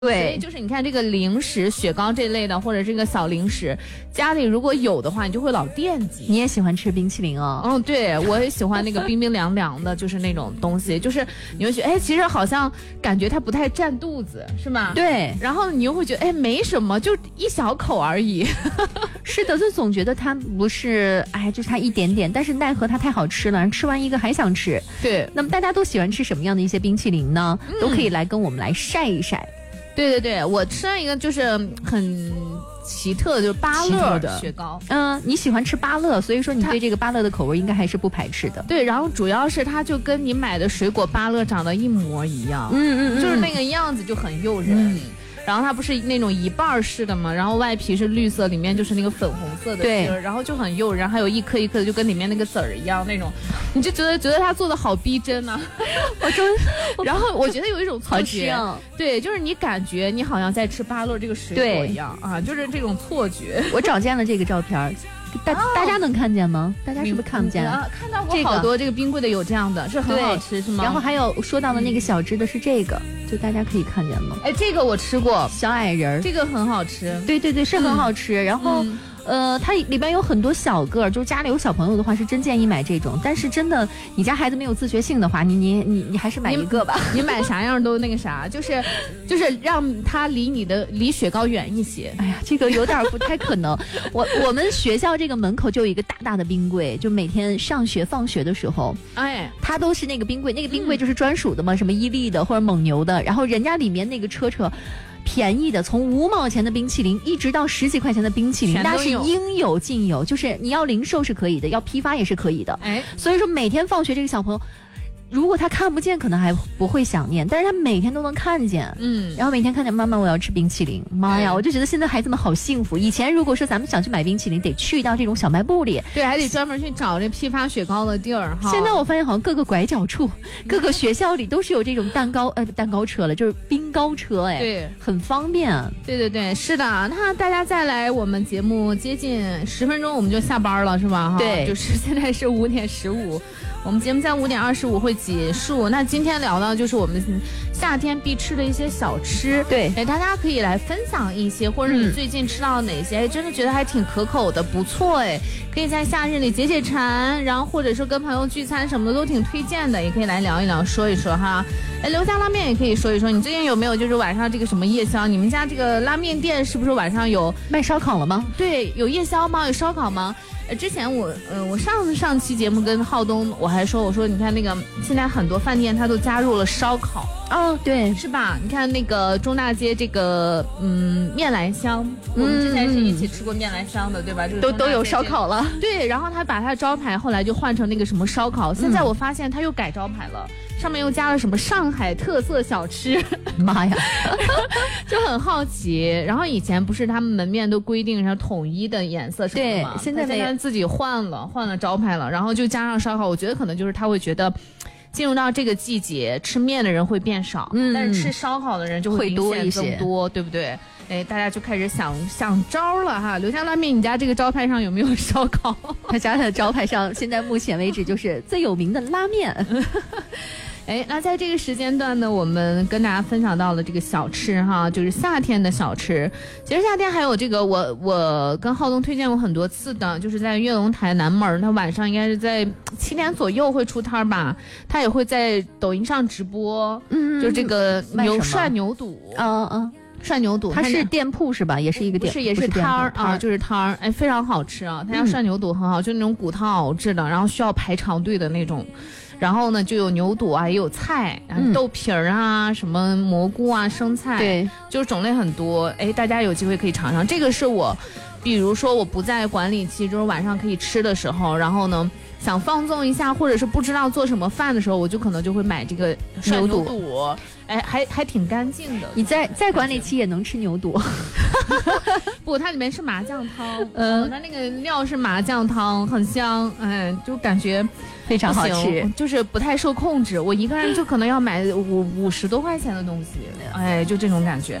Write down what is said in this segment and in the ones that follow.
对， 所以就是你看这个零食、雪糕这类的，或者这个小零食，家里如果有的话，你就会老惦记。 你也喜欢吃冰淇淋哦？ 嗯，对，我也喜欢那个冰冰凉凉的，就是那种东西，就是你会觉得，哎，其实好像感觉它不太占肚子，是吗？ 对。 然后你又会觉得，哎，没什么，就一小口而已。 是的，就总觉得它不是，哎，就差一点点，但是奈何它太好吃了，吃完一个还想吃。 对。 那么大家都喜欢吃什么样的一些冰淇淋呢？都可以来跟我们来晒一晒。 对对对，我吃了一个就是很奇特的，就是芭乐的雪糕。 你喜欢吃芭乐，所以说你对这个芭乐的口味应该还是不排斥的。 对，然后主要是它就跟你买的水果芭乐长得一模一样，就是那个样子就很诱人。然后它不是那种一半式的嘛，然后外皮是绿色，里面就是那个粉红色的皮儿，然后就很诱人，还有一颗一颗的，就跟里面那个籽儿一样那种，你就觉得它做的好逼真呢。然后我觉得有一种错觉，对，就是你感觉你好像在吃芭乐这个水果一样啊，就是这种错觉。 我找见了这个照片。大家能看见吗？大家是不是看不见？ 看到过好多这个冰柜的有这样的，是很好吃是吗？ 然后还有说到的那个小只的是这个，就大家可以看见吗？ 哎，这个我吃过， 小矮人， 这个很好吃。 对对对，是很好吃。然后它里边有很多小个，就是家里有小朋友的话，是真建议买这种。但是真的，你家孩子没有自学性的话，你还是买一个吧。 你买啥样都那个啥，就是让他离雪糕远一些。 哎呀，这个有点不太可能。我们学校这个门口就有一个大大的冰柜，就每天上学放学的时候， 哎， 它都是那个冰柜，那个冰柜就是专属的嘛，什么伊利的或者蒙牛的，然后人家里面那个车。便宜的，从5毛钱的冰淇淋一直到10几块钱的冰淇淋，那是应有尽有。就是你要零售是可以的，要批发也是可以的。哎，所以说每天放学这个小朋友，如果他看不见，可能还不会想念，但是他每天都能看见。然后每天看见妈妈我要吃冰淇淋，妈呀，我就觉得现在孩子们好幸福。以前如果说咱们想去买冰淇淋，得去到这种小卖部里， 对，还得专门去找这批发雪糕的地儿哈。 现在我发现好像各个拐角处，各个学校里都是有这种蛋糕车了，就是冰糕车，哎， 对， 很方便。 对对对，是的。那大家再来我们节目接近10分钟我们就下班了，是吧？哈， 对， 就是现在是5点15。我们节目在5点25会结束。那今天聊到就是我们夏天必吃的一些小吃， 对， 大家可以来分享一些，或者你最近吃到哪些，真的觉得还挺可口的，不错哎，可以在夏日里解解馋，然后或者说跟朋友聚餐什么的都挺推荐的，也可以来聊一聊，说一说哈。刘家拉面也可以说一说，你最近有没有就是晚上这个什么夜宵？你们家这个拉面店是不是晚上有卖烧烤了吗？ 对，有夜宵吗？有烧烤吗？之前我上期节目跟浩东我还说，我说你看那个现在很多饭店它都加入了烧烤。 哦，对， 是吧？你看那个中大街这个面来香，我们之前是一起吃过面来香的，对吧？就是都有烧烤了。 对，然后他把他的招牌后来就换成那个什么烧烤，现在我发现他又改招牌了，上面又加了什么上海特色小吃。 妈呀， 就很好奇。然后以前不是他们门面都规定上统一的颜色什么的吗？ 对，现在自己换了招牌了，然后就加上烧烤，我觉得可能就是他会觉得。进入到这个季节，吃面的人会变少，但是吃烧烤的人就会多一些， 更多，对不对？哎，大家就开始想招了哈。刘家拉面，你家这个招牌上有没有烧烤？ 他家的招牌上，现在目前为止就是最有名的拉面。 哎，那在这个时间段呢，我们跟大家分享到了这个小吃哈，就是夏天的小吃。其实夏天还有这个，我跟浩东推荐过很多次的，就是在跃龙台南门，他晚上应该是在7点左右会出摊吧，他也会在抖音上直播，就是这个涮牛肚，涮牛肚， 它是店铺是吧？也是一个店， 也是摊儿啊，就是摊儿，哎，非常好吃啊。他家涮牛肚很好，就那种骨汤熬制的，然后需要排长队的那种。然后呢，就有牛肚啊，也有菜，然后豆皮儿啊，什么蘑菇啊，生菜， 对， 就是种类很多。哎，大家有机会可以尝尝。这个是我，比如说我不在管理期，就是晚上可以吃的时候，然后呢想放纵一下，或者是不知道做什么饭的时候，我就可能就会买这个涮牛肚。哎，还挺干净的。 你在管理期也能吃牛肚？ 不，它里面是麻酱汤，它那个料是麻酱汤，很香，哎，就感觉非常好吃， 就是不太受控制。我一个人就可能要买50多块钱的东西，哎，就这种感觉。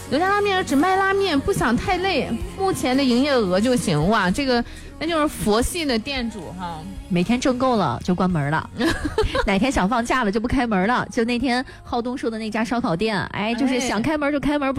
刘家拉面只卖拉面，不想太累，目前的营业额就行。哇，这个那就是佛系的店主哈， 每天挣够了就关门了，哪天想放假了就不开门了。就那天浩东说的那家烧烤店，哎，就是想开门就开门。